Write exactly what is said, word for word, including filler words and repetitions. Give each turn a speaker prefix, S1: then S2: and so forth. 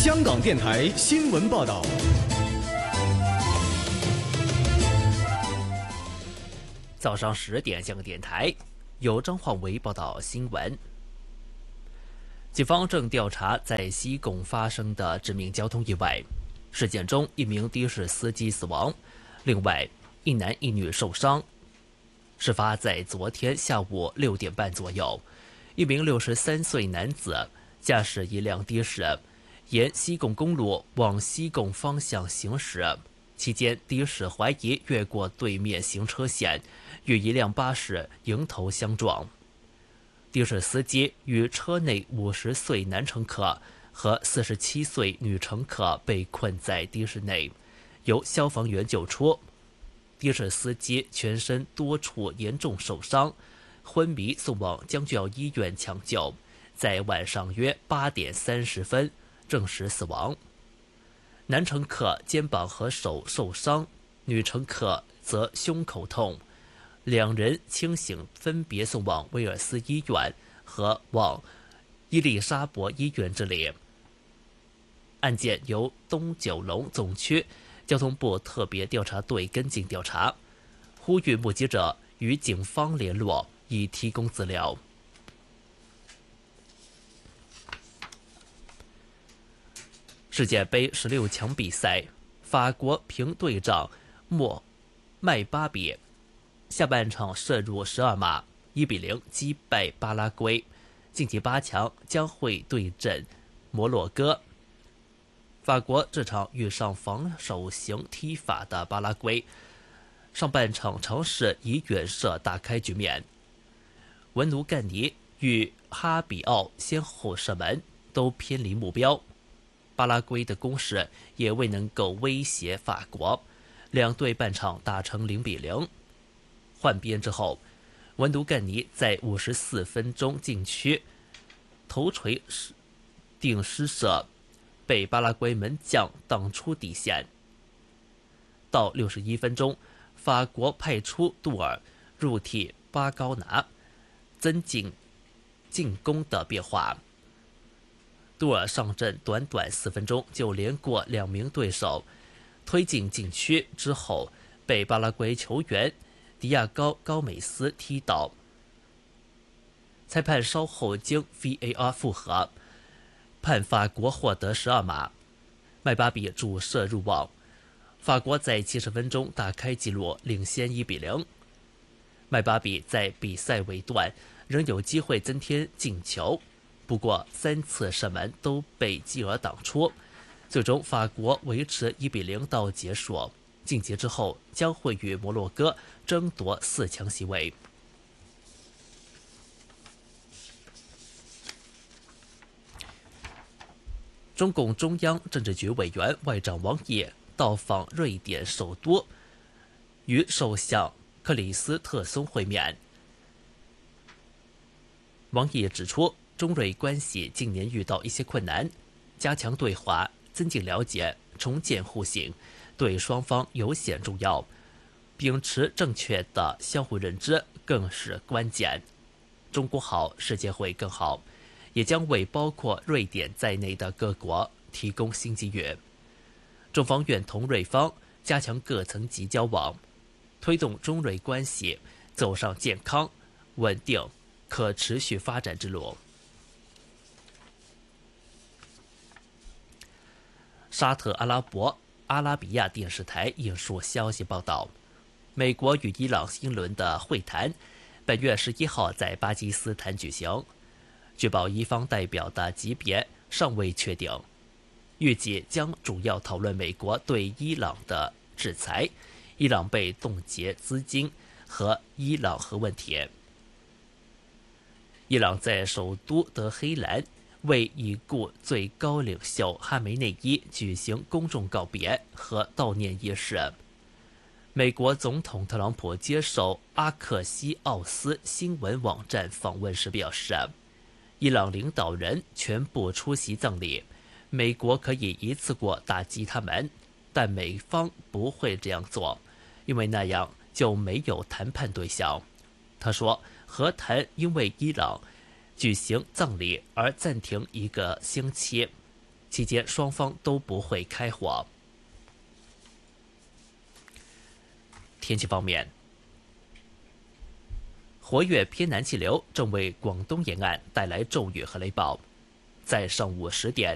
S1: 香港电台新闻报道。
S2: 早上十点，香港电台由张焕维报道新闻。警方正调查在西贡发生的致命交通意外事件中，一名的士司机死亡，另外一男一女受伤。事发在昨天下午六点半左右，一名六十三岁男子驾驶一辆的士沿西贡公路往西贡方向行驶，期间的士怀疑越过对面行车线，与一辆巴士迎头相撞。的士司机与车内五十岁男乘客和四十七岁女乘客被困在的士内，由消防员救出。的士司机全身多处严重受伤，昏迷送往将军澳医院抢救，在晚上约八点三十分证实死亡。男乘客肩膀和手受伤，女乘客则胸口痛，两人清醒，分别送往威尔斯医院和往伊丽莎白医院治理。案件由东九龙总区交通部特别调查队跟进调查，呼吁目击者与警方联络，以提供资料。世界杯十六强比赛，法国平队长莫麦巴比下半场射入十二码，一比零击败巴拉圭，晋级八强，将会对阵摩洛哥。法国这场遇上防守型踢法的巴拉圭，上半场尝试以远射打开局面，文努干尼与哈比奥先后射门，都偏离目标。巴拉圭的攻势也未能够威胁法国，两队半场打成零比零。换边之后，文努干尼在五十四分钟禁区头锤定失射，被巴拉圭门将挡出底线。到六十一分钟，法国派出杜尔入替巴高拿，增进进攻的变化。杜尔上阵短短四分钟就连过两名对手，推进禁区之后被巴拉圭球员迪亚高高美斯踢倒。裁判稍后经 V A R 复核，判法国获得十二码，麦巴比主射入网，法国在七十分钟打开纪录，领先一比零。麦巴比在比赛尾段仍有机会增添进球，不过三次射门都被基尔挡出，最终法国维持一比零到结束，晋级之后将会与摩洛哥争夺四强席位。中共中央政治局委员外长王毅到访瑞典首都，与首相克里斯特松会面。王毅指出，中瑞关系近年遇到一些困难，加强对话，增进了解，重建互信，对双方尤显重要。秉持正确的相互认知更是关键。中国好，世界会更好，也将为包括瑞典在内的各国提供新机遇。中方愿同瑞方加强各层级交往，推动中瑞关系走上健康、稳定、可持续发展之路。沙特阿拉伯阿拉比亚电视台引述消息报道，美国与伊朗新一轮的会谈本月十一号在巴基斯坦举行，据报伊方代表的级别尚未确定，预计将主要讨论美国对伊朗的制裁、伊朗被冻结资金和伊朗核问题。伊朗在首都德黑兰为已故最高领袖哈梅内伊举行公众告别和悼念仪式。美国总统特朗普接受阿克西奥斯新闻网站访问时表示，伊朗领导人全部出席葬礼，美国可以一次过打击他们，但美方不会这样做，因为那样就没有谈判对象。他说，和谈因为伊朗举行葬礼而暂停一个星期， 期间双方都不会开火。天气方面，活跃偏南气流正为广东沿岸带来骤雨和雷暴。在上午十点，